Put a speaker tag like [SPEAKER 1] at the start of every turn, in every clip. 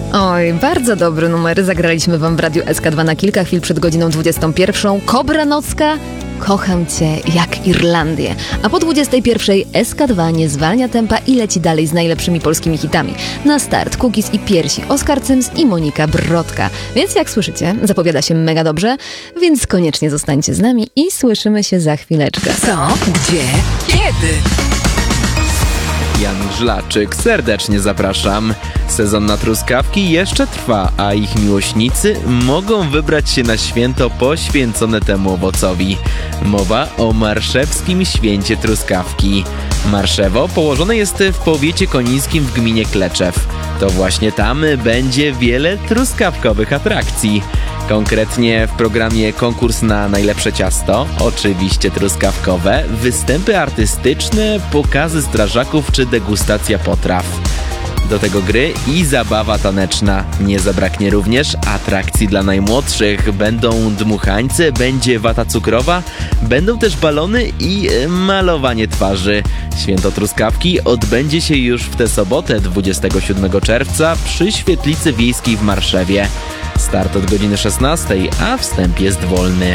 [SPEAKER 1] Oj, bardzo dobry numer. Zagraliśmy wam w Radiu SK2 na kilka chwil przed godziną 21. Kobra Nocka, kocham cię jak Irlandię. A po 21 SK2 nie zwalnia tempa i leci dalej z najlepszymi polskimi hitami. Na start Cookies i Piersi, Oskar Cyms i Monika Brodka. Więc jak słyszycie, zapowiada się mega dobrze, więc koniecznie zostańcie z nami i słyszymy się za chwileczkę.
[SPEAKER 2] Co? Gdzie? Kiedy?
[SPEAKER 3] Jan Żlaczyk, serdecznie zapraszam. Sezon na truskawki jeszcze trwa, a ich miłośnicy mogą wybrać się na święto poświęcone temu owocowi. Mowa o Marszewskim Święcie Truskawki. Marszewo położone jest w powiecie konińskim w gminie Kleczew. To właśnie tam będzie wiele truskawkowych atrakcji. Konkretnie w programie konkurs na najlepsze ciasto, oczywiście truskawkowe, występy artystyczne, pokazy strażaków czy degustacja potraw. Do tego gry i zabawa taneczna. Nie zabraknie również atrakcji dla najmłodszych. Będą dmuchańce, będzie wata cukrowa, będą też balony i malowanie twarzy. Święto Truskawki odbędzie się już w tę sobotę 27 czerwca przy Świetlicy Wiejskiej w Marszewie. Start od godziny 16, a wstęp jest wolny.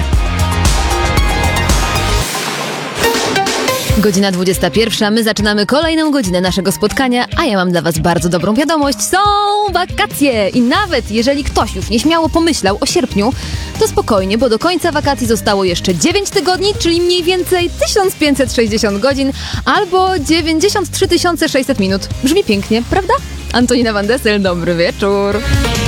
[SPEAKER 1] Godzina 21. My zaczynamy kolejną godzinę naszego spotkania, a ja mam dla was bardzo dobrą wiadomość. Są wakacje! I nawet jeżeli ktoś już nieśmiało pomyślał o sierpniu, to spokojnie, bo do końca wakacji zostało jeszcze 9 tygodni, czyli mniej więcej 1560 godzin albo 93 600 minut. Brzmi pięknie, prawda? Antonina Van Dessel, dobry wieczór.